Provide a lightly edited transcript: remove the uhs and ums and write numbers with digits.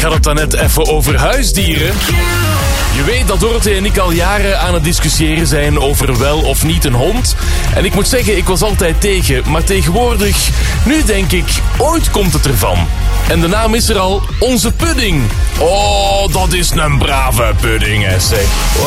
had het dan net even over huisdieren. Je weet dat Dorothee en ik al jaren aan het discussiëren zijn over wel of niet een hond. En ik moet zeggen, ik was altijd tegen. Maar tegenwoordig, nu denk ik, ooit komt het ervan. En de naam is er al, onze pudding. Oh, dat is een brave pudding, hè, zeg.